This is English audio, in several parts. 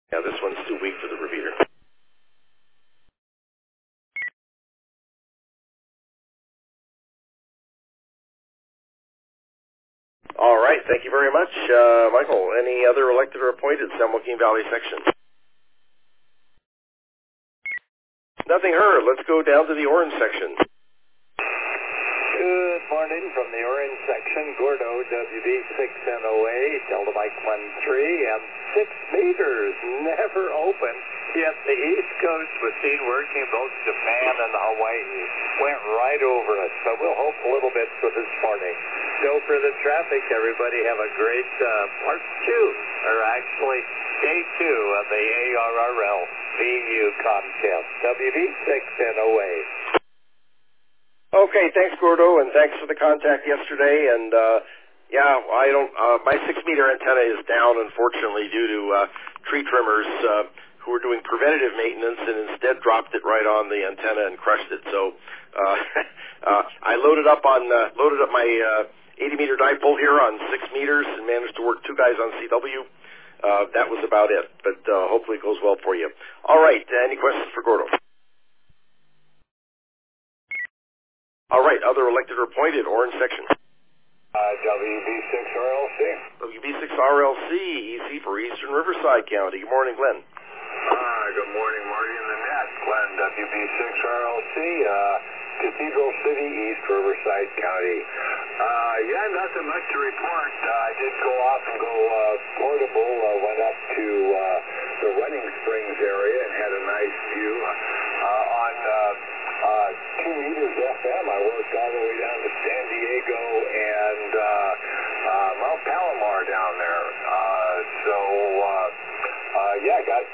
Yeah, this one's too weak for the repeater. All right, thank you very much. Michael, any other elected or appointed San Joaquin Valley section? Nothing heard. Let's go down to the orange section. Good morning from the orange section. Gordo, WB6NOA, Delta Mike 13, and 6 meters, never open. Yet the East Coast was seen working both Japan and Hawaii. Went right over us, so we'll hope a little bit for this morning. Go for the traffic, everybody. Have a great part 2, or actually day 2 of the ARRL VU contest. WB6NOA. Okay, thanks, Gordo, and thanks for the contact yesterday. And yeah, I don't. My 6-meter antenna is down, unfortunately, due to tree trimmers who were doing preventative maintenance and instead dropped it right on the antenna and crushed it. So I loaded up my 80-meter dipole here on 6 meters and managed to work 2 guys on CW. That was about it, but hopefully it goes well for you. All right, any questions for Gordo? All right, other elected or appointed, orange section. WB6RLC. WB6RLC, easy for Eastern Riverside County. Good morning, Glenn. Good morning, Marty and the net. Glenn, WB6RLC, Cathedral City, East Riverside County. Yeah, nothing much to report. I did go off and go portable. Went up to the Running Springs area and had a nice view on 2 meters FM. I worked all the way down to San Diego and Mount Palomar down there. Yeah, I got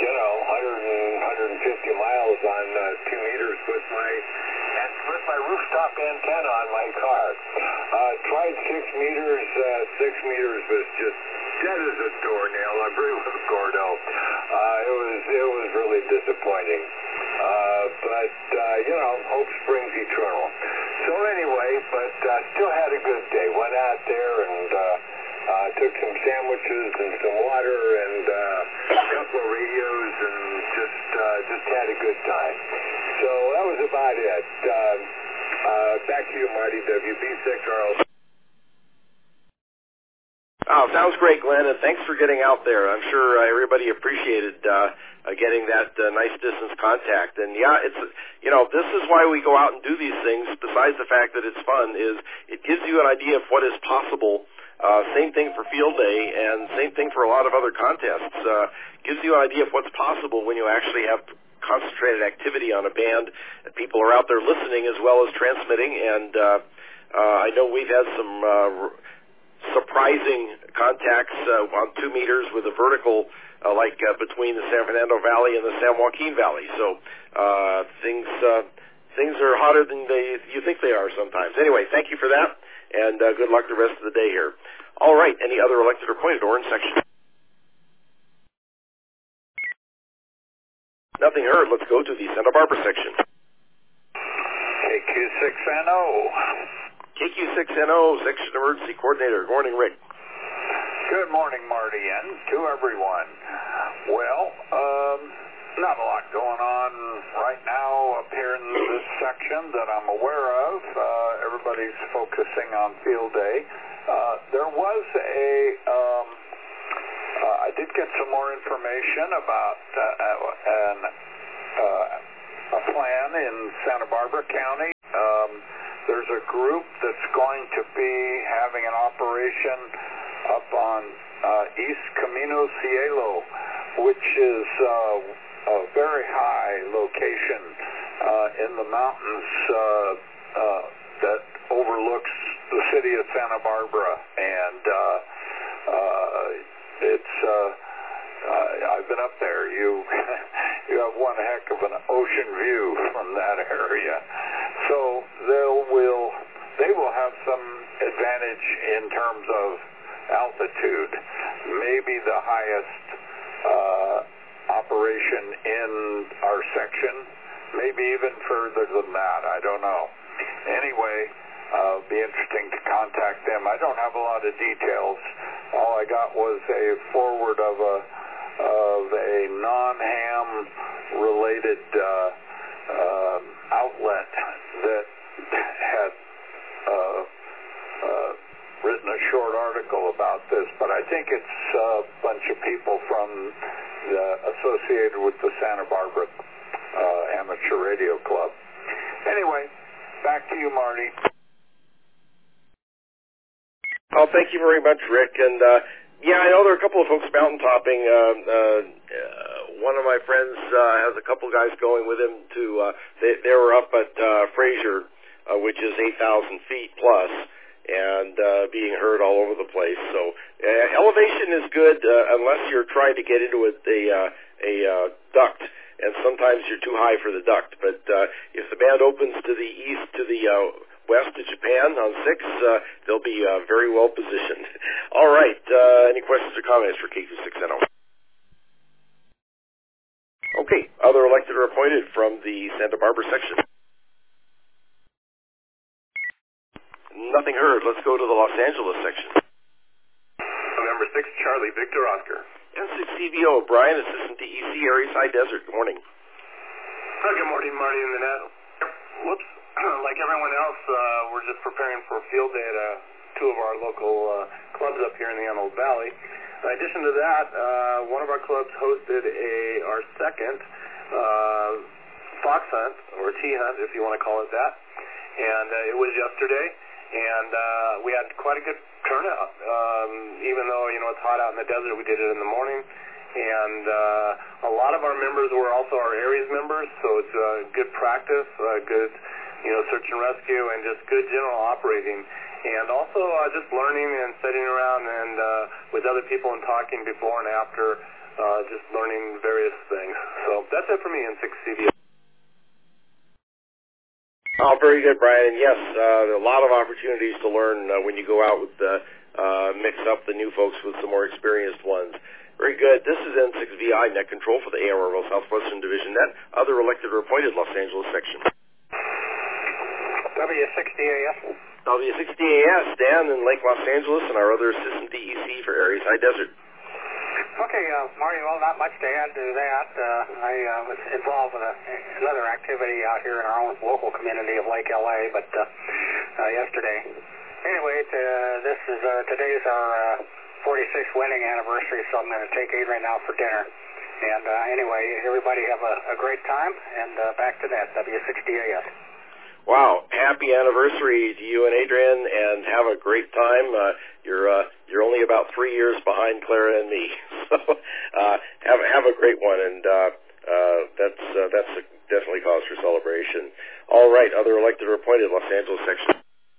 150 miles on 2 meters with my rooftop antenna on my car. Tried 6 meters. 6 meters was just dead as a doornail. I agree with Gordo. It was really disappointing. But hope springs eternal. So anyway, but still had a good day. Went out there and took some sandwiches and some water and a couple of radios and just had a good time. So that was about it. Back to you, Marty, WB6RLC. Oh, sounds great, Glenn, and thanks for getting out there. I'm sure everybody appreciated getting that nice distance contact. And yeah, it's this is why we go out and do these things. Besides the fact that it's fun, is it gives you an idea of what is possible. Same thing for field day, and same thing for a lot of other contests. Gives you an idea of what's possible when you actually have concentrated activity on a band, and people are out there listening as well as transmitting. And I know we've had some surprising contacts on 2 meters with a vertical between the San Fernando Valley and the San Joaquin Valley. So things are hotter than you think they are sometimes. Anyway, thank you for that, and good luck the rest of the day here. All right, any other elected or appointed orange section? Nothing heard. Let's go to the Santa Barbara section. KQ6NO. KQ6NO, Section Emergency Coordinator. Good morning, Rick. Good morning, Marty, and to everyone. Well, not a lot going on right now up here in this section that I'm aware of. Everybody's focusing on field day. There was I did get some more information about a plan in Santa Barbara County. There's a group that's going to be having an operation up on East Camino Cielo, which is a very high location in the mountains that overlooks the city of Santa Barbara. And I've been up there. You have one heck of an ocean view from that area. So they will have some advantage in terms of altitude. Maybe the highest operation in our section, maybe even further than that. I don't know. Anyway, be interesting to contact them. I don't have a lot of details. All I got was a forward of a Illustrated outlet that had written a short article about this, but I think it's a bunch of people from associated with the Santa Barbara Amateur Radio Club. Anyway, back to you, Marty. Oh, thank you very much, Rick. And yeah, I know there are a couple of folks mountain topping. One of my friends has a couple guys going with him to. They were up at Fraser, which is 8,000 feet plus, and being heard all over the place. So elevation is good unless you're trying to get into a duct, and sometimes you're too high for the duct. But if the band opens to the east, to the west to Japan on 6, they'll be very well positioned. All right. Any questions or comments for K26NO? Okay. Other elected or appointed from the Santa Barbara section? Nothing heard. Let's go to the Los Angeles section. Number 6, Charlie Victor Oscar. N6CVO, Brian, Assistant DEC, Aries High Desert. Good morning. Good morning, Marty and the net. Whoops. Like everyone else, we're just preparing for a field day at 2 of our local clubs up here in the Antelope Valley. In addition to that, one of our clubs hosted our second fox hunt, or tea hunt, if you want to call it that. And it was yesterday, and we had quite a good turnout. Even though, it's hot out in the desert, we did it in the morning. And a lot of our members were also our Aries members, so it's good practice, good search and rescue, and just good general operating. And also just learning and sitting around and with other people and talking before and after, just learning various things. So that's it for me in 6CVO. Oh, very good, Brian. And yes, a lot of opportunities to learn when you go out with mix up the new folks with some more experienced ones. Very good. This is N6VI, Net Control for the AMRL Southwestern Division Net. Other elected or appointed Los Angeles section. W60AS. W60AS, Dan in Lake Los Angeles, and our other Assistant DEC for Aries High Desert. Okay, Marty, well, not much to add to that. I was involved with another activity out here in our own local community of Lake LA, but yesterday. Anyway, today's our 46th wedding anniversary, so I'm going to take Adrian out for dinner. And anyway, everybody have a great time, and back to that, W60AS. Wow, happy anniversary to you and Adrian, and have a great time. You're only about 3 years behind Clara and me, so have a great one, and that's definitely cause for celebration. All right, other elected or appointed Los Angeles section.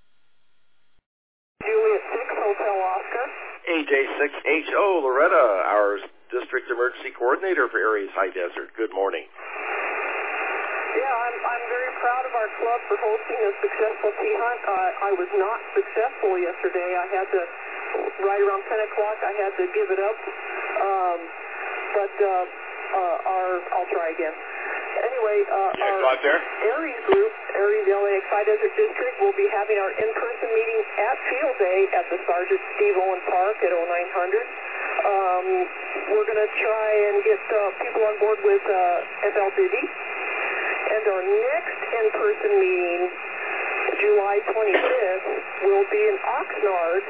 Juliet 6, Hotel Oscar. AJ6HO, Loretta, our District Emergency Coordinator for Aries High Desert. Good morning. Yeah, I'm very proud of our club for hosting a successful tea hunt. I was not successful yesterday. I had to, right around 10 o'clock, I had to give it up. I'll try again. Anyway, our Aries group, Aries LAX High Desert District, will be having our in-person meeting at Field Day at the Sergeant Steve Owen Park at 0900. We're going to try and get people on board with FLDD. And our next in-person meeting, July 25th, will be in Oxnard.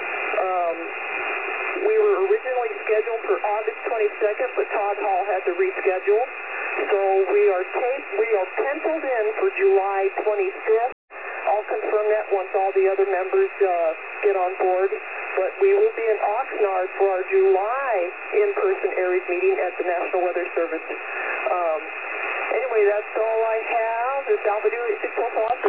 We were originally scheduled for August 22nd, but Todd Hall had to reschedule. So we are penciled in for July 25th. I'll confirm that once all the other members get on board. But we will be in Oxnard for our July in-person Aries meeting at the National Weather Service. Anyway, that's all I have. It's Alpha Juliet 6 Hotel Oscar.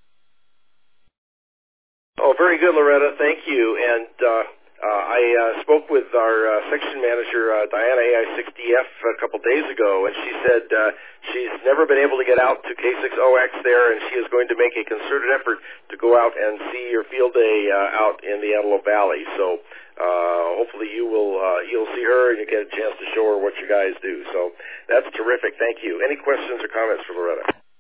Oh, very good, Loretta. Thank you. And I spoke with our section manager, Diana AI6DF, a couple days ago, and she said she's never been able to get out to K6OX there, and she is going to make a concerted effort to go out and see your field day out in the Antelope Valley. So hopefully you'll see her and you get a chance to show her what you guys do. So that's terrific. Thank you. Any questions or comments for Loretta?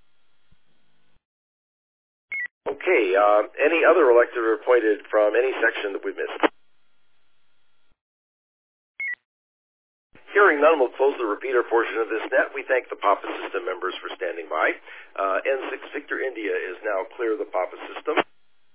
Okay. Any other elected or appointed from any section that we've missed? Hearing none, we'll close the repeater portion of this net. We thank the PAPA system members for standing by. N6 Victor India is now clear of the PAPA system.